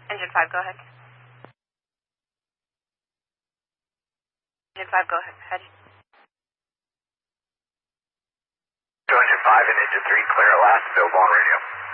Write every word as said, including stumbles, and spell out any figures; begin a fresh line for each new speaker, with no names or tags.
Engine five, go ahead. Engine five, go ahead.
Engine five and Engine three, clear at last, available on radio.